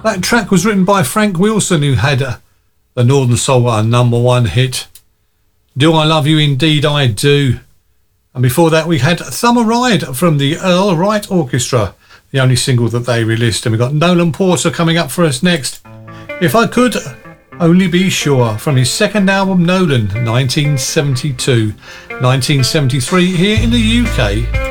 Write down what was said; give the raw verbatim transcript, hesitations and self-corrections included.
That track was written by Frank Wilson, who had uh, the Northern Soul, a number one hit. Do I Love You? Indeed I Do. And before that we had Summer Ride from the Earl Wright Orchestra, the only single that they released. And we got Nolan Porter coming up for us next. If I Could Only Be Sure, from his second album Nolan, nineteen seventy-two. nineteen seventy-three here in the U K.